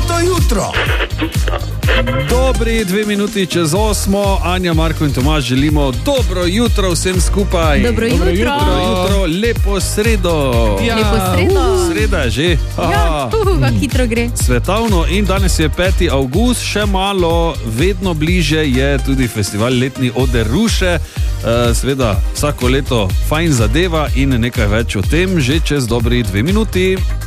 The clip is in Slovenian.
Čisto jutro. Dobri 2 minuti čez 8, Anja, Marko in Tomaž želimo dobro jutro vsem skupaj. Dobro jutro. Lepo sredo. Ja. Lepo sredo. Sreda je že. Ja, hitro gre. Svetovno in danes je 5. avgust, še malo, vedno bliže je tudi festival letni Ode Ruše. Seveda vsako leto fajn zadeva in nekaj več o tem že čez dobri 2 minuti.